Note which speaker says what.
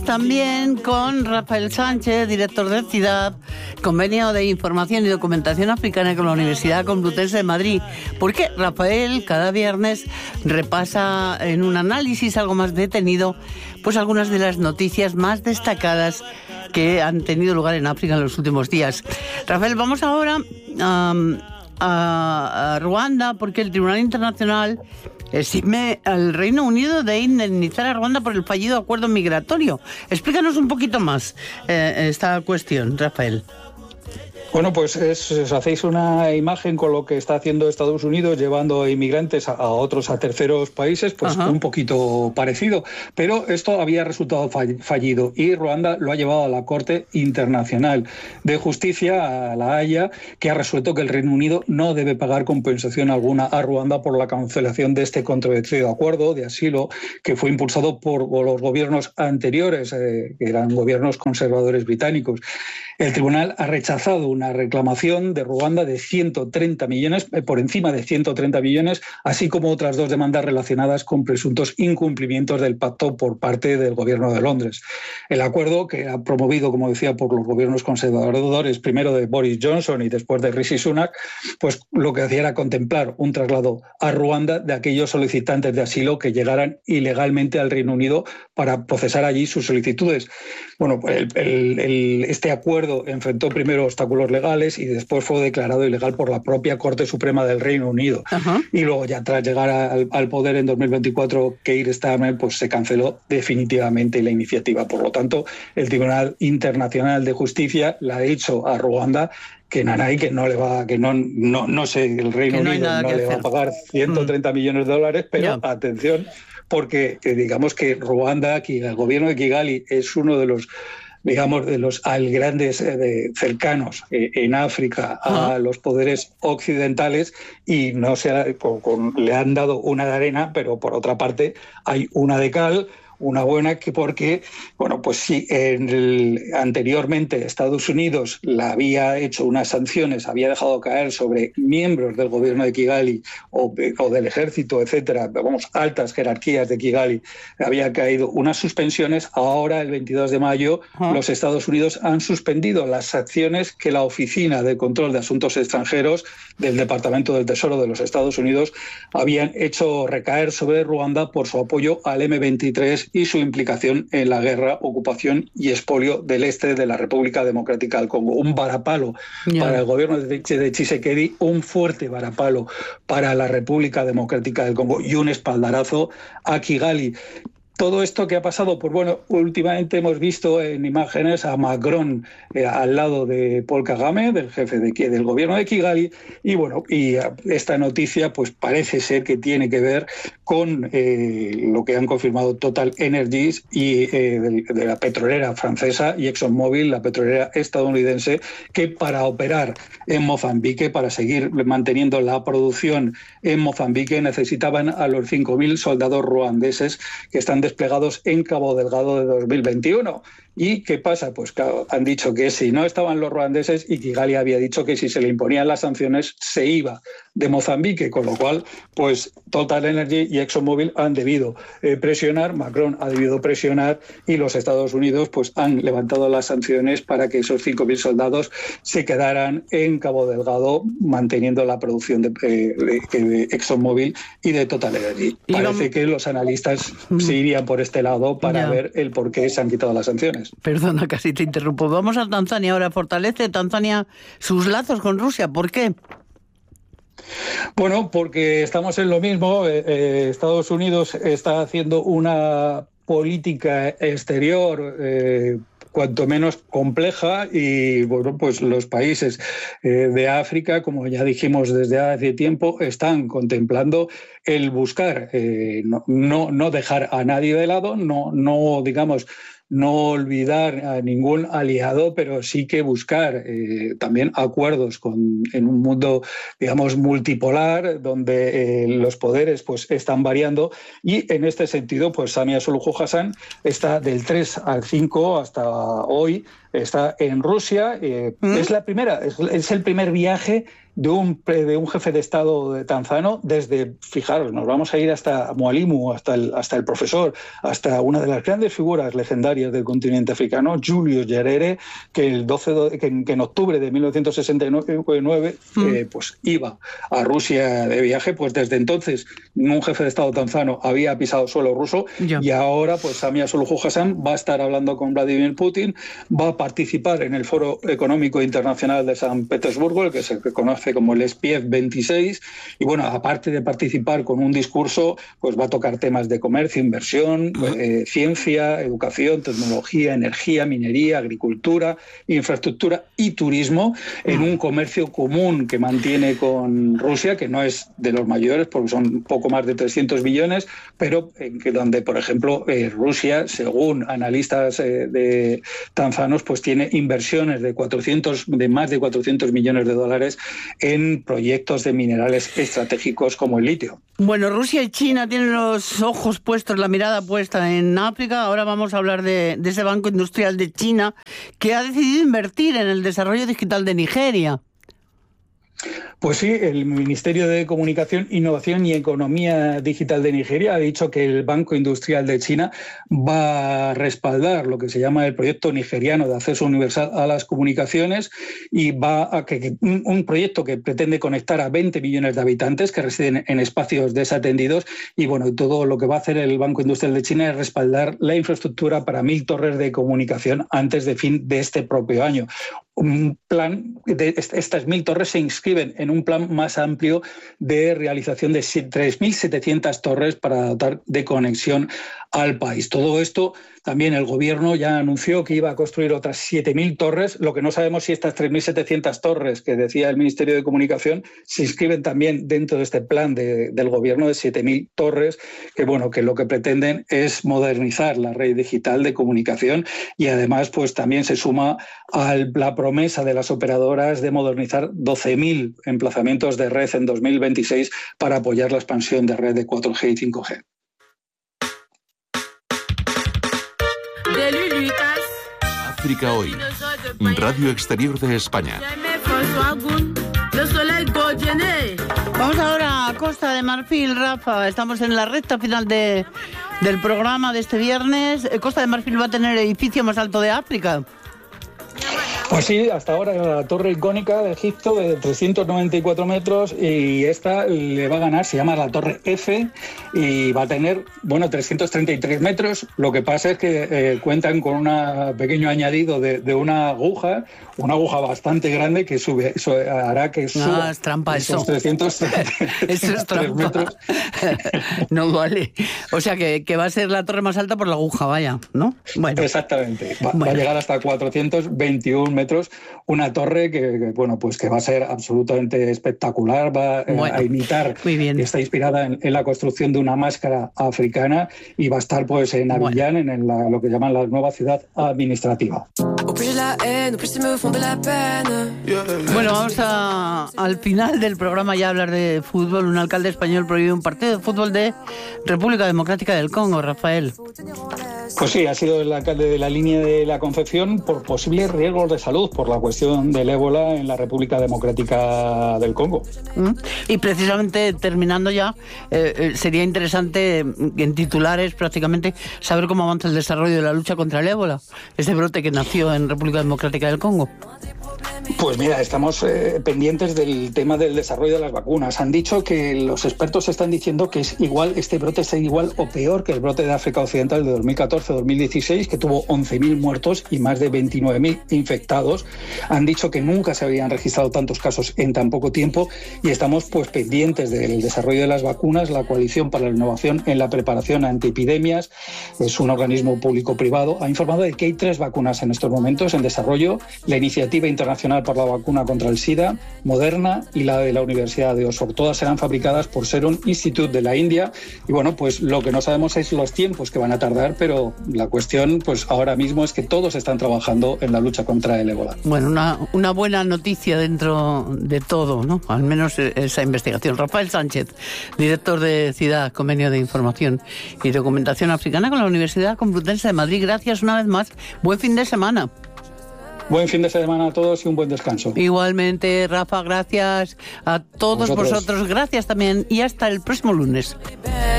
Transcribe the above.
Speaker 1: También con Rafael Sánchez, director de CIDAD, Convenio de Información y Documentación Africana con la Universidad Complutense de Madrid. Porque Rafael cada viernes repasa en un análisis algo más detenido pues algunas de las noticias más destacadas que han tenido lugar en África en los últimos días. Rafael, vamos ahora a Ruanda, porque el Tribunal Internacional exime al Reino Unido de indemnizar a Ruanda por el fallido acuerdo migratorio. Explícanos un poquito más esta cuestión, Rafael.
Speaker 2: Bueno, pues os hacéis una imagen con lo que está haciendo Estados Unidos, llevando inmigrantes a terceros países, pues un poquito parecido. Pero esto había resultado fallido y Ruanda lo ha llevado a la Corte Internacional de Justicia, a La Haya, que ha resuelto que el Reino Unido no debe pagar compensación alguna a Ruanda por la cancelación de este controvertido acuerdo de asilo que fue impulsado por los gobiernos anteriores, que eran gobiernos conservadores británicos. El tribunal ha rechazado una reclamación de Ruanda de 130 millones, por encima de 130 millones, así como otras dos demandas relacionadas con presuntos incumplimientos del pacto por parte del gobierno de Londres. El acuerdo, que ha promovido, como decía, por los gobiernos conservadores, primero de Boris Johnson y después de Rishi Sunak, pues lo que hacía era contemplar un traslado a Ruanda de aquellos solicitantes de asilo que llegaran ilegalmente al Reino Unido para procesar allí sus solicitudes. Bueno, este acuerdo enfrentó primero obstáculos legales y después fue declarado ilegal por la propia Corte Suprema del Reino Unido. Y luego, ya tras llegar al poder en 2024, Keir Starmer, pues se canceló definitivamente la iniciativa. Por lo tanto, el Tribunal Internacional de Justicia le ha dicho a Ruanda que no le va, que no sé, el Reino Unido no le va a pagar 130 millones de dólares, pero atención, porque digamos que Ruanda, el gobierno de Kigali, es uno de los grandes cercanos en África a los poderes occidentales, y le han dado una de arena, pero por otra parte hay una de cal. Una buena, porque, bueno, pues sí, anteriormente Estados Unidos la había hecho unas sanciones, había dejado caer sobre miembros del gobierno de Kigali o del ejército, etcétera, altas jerarquías de Kigali, había caído unas suspensiones. Ahora, el 22 de mayo, los Estados Unidos han suspendido las sanciones que la Oficina de Control de Asuntos Extranjeros del Departamento del Tesoro de los Estados Unidos habían hecho recaer sobre Ruanda por su apoyo al M23 y su implicación en la guerra, ocupación y expolio del este de la República Democrática del Congo. Un varapalo para el gobierno de Tshisekedi, un fuerte varapalo para la República Democrática del Congo y un espaldarazo a Kigali. Todo esto que ha pasado, pues bueno, últimamente hemos visto en imágenes a Macron al lado de Paul Kagame, del jefe del gobierno de Kigali, y bueno, y esta noticia pues parece ser que tiene que ver con lo que han confirmado Total Energies y de la petrolera francesa y ExxonMobil, la petrolera estadounidense, que para operar en Mozambique, para seguir manteniendo la producción en Mozambique, necesitaban a los 5.000 soldados ruandeses que están desplegados en Cabo Delgado de 2021. ¿Y qué pasa? Pues claro, han dicho que si no estaban los ruandeses, y Kigali había dicho que si se le imponían las sanciones se iba de Mozambique, con lo cual pues Total Energy y ExxonMobil han debido presionar, Macron ha debido presionar, y los Estados Unidos pues han levantado las sanciones para que esos 5.000 soldados se quedaran en Cabo Delgado manteniendo la producción de ExxonMobil y de Total Energy. Parece que los analistas se irían por este lado para ver el por qué se han quitado las sanciones.
Speaker 1: Perdona, casi te interrumpo. Vamos a Tanzania ahora. ¿Fortalece Tanzania sus lazos con Rusia? ¿Por qué?
Speaker 2: Bueno, porque estamos en lo mismo. Estados Unidos está haciendo una política exterior cuanto menos compleja, y bueno, pues los países de África, como ya dijimos desde hace tiempo, están contemplando el buscar no dejar a nadie de lado, no olvidar a ningún aliado, pero sí que buscar también acuerdos en un mundo, digamos, multipolar, donde los poderes pues están variando, y en este sentido, pues Samia Suluhu Hassan está del 3 al 5 hasta hoy, está en Rusia. Es el primer viaje de un jefe de Estado de tanzano, desde, fijaros, nos vamos a ir hasta Mwalimu, hasta el profesor, hasta una de las grandes figuras legendarias del continente africano, Julius Nyerere, que en octubre de 1969 pues iba a Rusia de viaje. Pues desde entonces un jefe de Estado tanzano había pisado suelo ruso y ahora pues Samia Suluhu Hassan va a estar hablando con Vladimir Putin, va a participar en el Foro Económico Internacional de San Petersburgo, el que se conoce como el SPIEF 26, y bueno, aparte de participar con un discurso, pues va a tocar temas de comercio, inversión, ciencia, educación, tecnología, energía, minería, agricultura, infraestructura y turismo, en un comercio común que mantiene con Rusia, que no es de los mayores, porque son poco más de 300 billones, pero donde, por ejemplo, Rusia, según analistas de tanzanos, pues tiene inversiones de más de 400 millones de dólares en proyectos de minerales estratégicos como el litio.
Speaker 1: Bueno, Rusia y China tienen los ojos puestos, la mirada puesta en África. Ahora vamos a hablar de ese Banco Industrial de China que ha decidido invertir en el desarrollo digital de Nigeria.
Speaker 2: Pues sí, el Ministerio de Comunicación, Innovación y Economía Digital de Nigeria ha dicho que el Banco Industrial de China va a respaldar lo que se llama el proyecto nigeriano de acceso universal a las comunicaciones, y va a que un proyecto que pretende conectar a 20 millones de habitantes que residen en espacios desatendidos. Y bueno, todo lo que va a hacer el Banco Industrial de China es respaldar la infraestructura para 1.000 torres de comunicación antes de fin de este propio año. Un plan de estas 1.000 torres se inscriben en un plan más amplio de realización de 3.700 torres para dotar de conexión al país. Todo esto, también el gobierno ya anunció que iba a construir otras 7.000 torres. Lo que no sabemos si estas 3.700 torres que decía el Ministerio de Comunicación se inscriben también dentro de este plan del gobierno de 7.000 torres, que bueno, que lo que pretenden es modernizar la red digital de comunicación, y además pues también se suma a la promesa de las operadoras de modernizar 12.000 emplazamientos de red en 2026 para apoyar la expansión de red de 4G y 5G.
Speaker 3: África Hoy, Radio Exterior de España.
Speaker 1: Vamos ahora a Costa de Marfil, Rafa. Estamos en la recta final del programa de este viernes. Costa de Marfil va a tener el edificio más alto de África.
Speaker 2: Pues sí, hasta ahora la torre icónica de Egipto de 394 metros, y esta le va a ganar, se llama la Torre F, y va a tener, 333 metros. Lo que pasa es que cuentan con un pequeño añadido de una aguja bastante grande que hará que suba
Speaker 1: es trampa
Speaker 2: esos 333 metros.
Speaker 1: No vale. O sea que va a ser la torre más alta por la aguja, vaya, ¿no? Bueno.
Speaker 2: Exactamente. Va a llegar hasta 421 metros. Una torre que va a ser absolutamente espectacular. Va a imitar, está inspirada en la construcción de una máscara africana, y va a estar pues en Abiyán, en lo que llaman la nueva ciudad administrativa.
Speaker 1: Bueno, vamos al final del programa ya a hablar de fútbol. Un alcalde español prohíbe un partido de fútbol de República Democrática del Congo, Rafael.
Speaker 2: Pues sí, ha sido el alcalde de la línea de la Concepción por posibles riesgos de salud por la cuestión del ébola en la República Democrática del Congo.
Speaker 1: Y precisamente terminando ya, sería interesante en titulares prácticamente saber cómo avanza el desarrollo de la lucha contra el ébola, ese brote que nació en República Democrática del Congo.
Speaker 2: Pues mira, estamos pendientes del tema del desarrollo de las vacunas. Han dicho que los expertos están diciendo que este brote es igual o peor que el brote de África Occidental de 2014-2016, que tuvo 11.000 muertos y más de 29.000 infectados. Han dicho que nunca se habían registrado tantos casos en tan poco tiempo, y estamos pues pendientes del desarrollo de las vacunas. La Coalición para la Innovación en la Preparación ante Epidemias, es un organismo público-privado, ha informado de que hay 3 vacunas en estos momentos en desarrollo: la Iniciativa Internacional por la Vacuna contra el SIDA, Moderna, y la de la Universidad de Oxford. Todas serán fabricadas por Serum Institute de la India, y bueno, pues lo que no sabemos es los tiempos que van a tardar, pero la cuestión pues ahora mismo es que todos están trabajando en la lucha contra el ébola.
Speaker 1: Bueno, una buena noticia dentro de todo, ¿no? Al menos esa investigación. Rafael Sánchez, director de CIDAD, Convenio de Información y Documentación Africana con la Universidad Complutense de Madrid. Gracias una vez más. Buen fin de semana.
Speaker 2: Buen fin de semana a todos y un buen descanso.
Speaker 1: Igualmente, Rafa, gracias a todos vosotros. Gracias también y hasta el próximo lunes.